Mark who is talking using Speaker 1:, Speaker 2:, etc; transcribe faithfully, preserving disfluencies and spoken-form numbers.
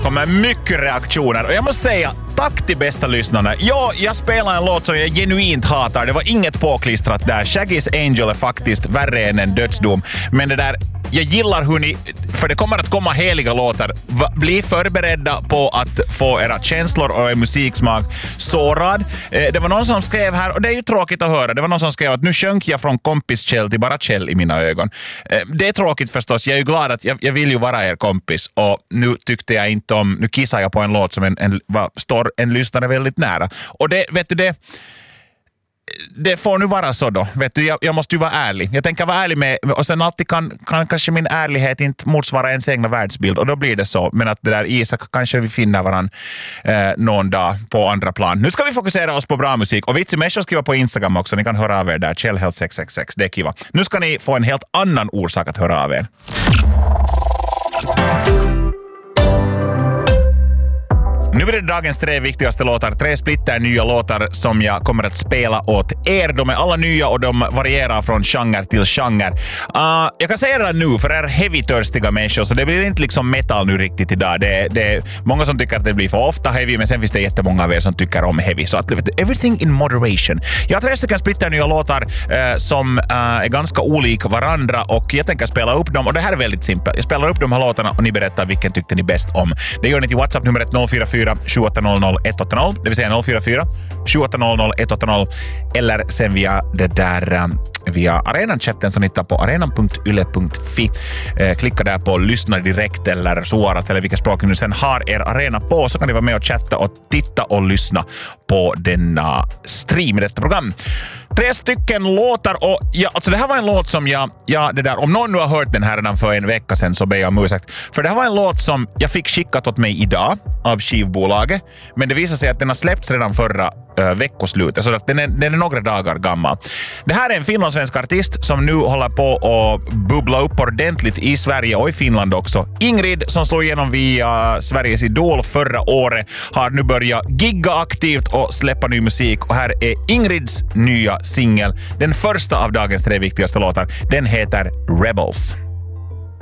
Speaker 1: kommer mycket reaktioner. Och jag måste säga, tack till bästa lyssnarna. Ja, jag spelar en låt som jag genuint hatar. Det var inget påklistrat där. Shaggy's Angel är faktiskt värre än en dödsdom. Men det där, jag gillar hur ni, för det kommer att komma heliga låtar. Bli förberedda på att få era känslor och er musiksmak sårad. Det var någon som skrev här, och det är ju tråkigt att höra. Det var någon som skrev att nu sjönk jag från kompis Kjell till bara Kjell i mina ögon. Det är tråkigt förstås. Jag är ju glad att jag, jag vill ju vara er kompis. Och nu tyckte jag inte om, nu kissar jag på en låt som en, en, var, står en lyssnare väldigt nära. Och det, vet du det, det får nu vara så då. Vet du, jag, jag måste ju vara ärlig. Jag tänker vara ärlig med, och sen alltid kan, kan kanske min ärlighet inte motsvara ens egna världsbild, och då blir det så. Men att det där Isak, kanske vi finner varann eh, någon dag på andra plan. Nu ska vi fokusera oss på bra musik, och vitsi människor skriva på Instagram också. Ni kan höra av er där, Kjellhelt sex sex sex, det är kiva. Nu ska ni få en helt annan orsak att höra av er. Nu är det dagens tre viktigaste låtar. Tre splitter nya låtar som jag kommer att spela åt er. De är alla nya och de varierar från genre till genre. Uh, jag kan säga det nu, för er heavy-törstiga människor, så det blir inte liksom metal nu riktigt idag. Det, det är många som tycker att det blir för ofta heavy, men sen finns det jättemånga av er som tycker om heavy. Så att, everything in moderation. Jag har tre stycken splitter nya låtar uh, som uh, är ganska olika varandra, och jag tänker spela upp dem. Och det här är väldigt simpelt. Jag spelar upp de här låtarna och ni berättar vilken tyckte ni bäst om. Det gör ni till WhatsApp-numret noll fyra fyra sju åtta noll noll ett åtta noll, det vill säga noll fyra fyra sju åtta noll noll ett åtta noll, eller sen via det där via arenan-chatten som ni hittar på arenan punkt yle punkt fi. Eh, klicka där på lyssna direkt eller svarat eller vilka språk ni sen har er arena på, så kan ni vara med och chatta och titta och lyssna på denna stream i detta program. Tre stycken låtar, och ja, alltså det här var en låt som jag, ja, det där, om någon nu har hört den här redan för en vecka sedan så ber jag om ursäkt. För det här var en låt som jag fick skickat åt mig idag av skivbolaget, men det visar sig att den har släppts redan förra äh, veckoslutet, så att den är, den är några dagar gammal. Det här är en finlandssvensk artist som nu håller på att bubbla upp ordentligt i Sverige och i Finland också. Ingrid, som slog igenom via Sveriges Idol förra året, har nu börjat gigga aktivt och släppa ny musik, och här är Ingrids nya singel, den första av dagens tre viktigaste låtar. Den heter Rebels.